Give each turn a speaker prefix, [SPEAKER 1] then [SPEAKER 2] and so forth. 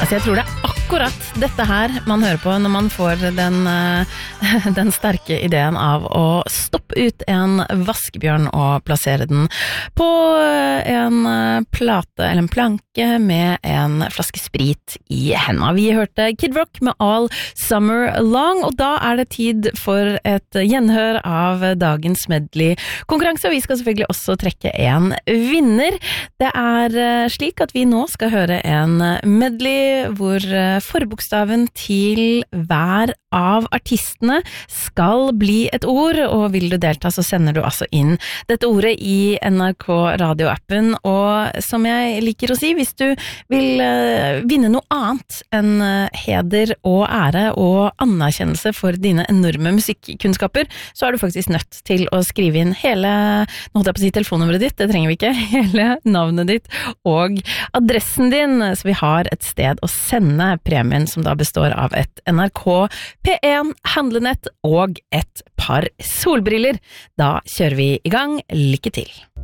[SPEAKER 1] Altså, jeg tror det akkurat dette her man hører på når man får den sterke ideen av å stoppe ut en vaskebjørn og plassere den på en plate eller en planke med en flaske sprit i hendene. Vi hørte Kid Rock med All Summer Long, og da det tid for et gjenhør av dagens medley-konkurranse, og vi skal selvfølgelig også trekke en vinner. Det slik at vi nå skal høre en medley hvor forbokstaven til hver av artistene skal bli et ord, og vil du delta så sender du altså inn dette ordet i NRK radioappen, og som jeg liker å si, hvis du vil vinne noe annet enn heder og ære og anerkjennelse for dine enorme musikkunnskaper, så du faktisk nødt til å skrive inn hele, nå holdt jeg på å si telefonnummeret ditt, det trenger vi ikke, hele navnet ditt og adressen din, så vi har et sted å sende premien som da består av et NRK P1 handlenett og et par solbriller. Da kjører vi i gang. Lykke til!